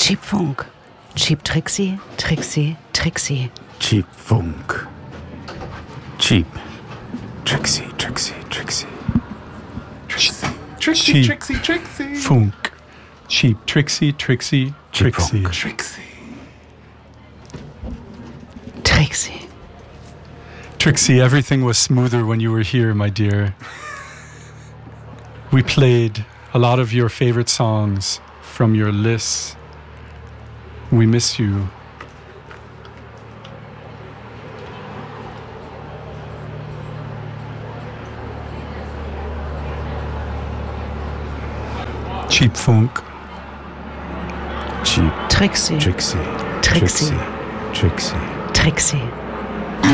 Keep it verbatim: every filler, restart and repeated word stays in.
Cheap Funk. Cheap Trixie, Trixie, Trixie. Cheap Funk. Cheap Trixie, Trixie, Trixie. Trixie, Trixie, Cheap Trixie, Trixie. Funk. Cheap Trixie, Trixie, Trixie. Funk. Trixie. Trixie. Trixie, everything was smoother when you were here, my dear. We played a lot of your favorite songs from your lists. We miss you. Cheap Funk. Cheap Trixie. Trixie, Trixie. Trixie, Trixie. Trixie.